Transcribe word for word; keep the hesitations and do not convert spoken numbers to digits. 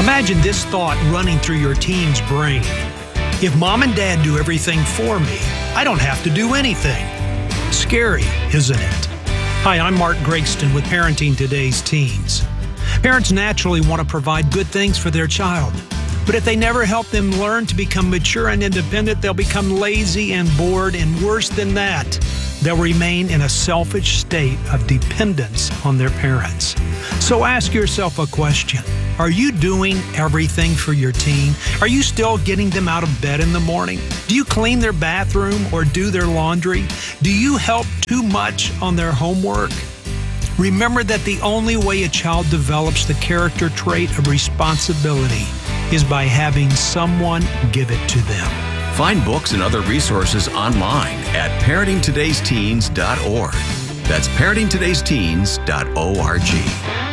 Imagine this thought running through your teen's brain. If mom and dad do everything for me, I don't have to do anything. Scary, isn't it? Hi, I'm Mark Gregston with Parenting Today's Teens. Parents naturally want to provide good things for their child. But if they never help them learn to become mature and independent, they'll become lazy and bored, and worse than that, they'll remain in a selfish state of dependence on their parents. So ask yourself a question. Are you doing everything for your teen? Are you still getting them out of bed in the morning? Do you clean their bathroom or do their laundry? Do you help too much on their homework? Remember that the only way a child develops the character trait of responsibility is by having someone give it to them. Find books and other resources online at parenting todays teens dot org. That's parenting todays teens dot org.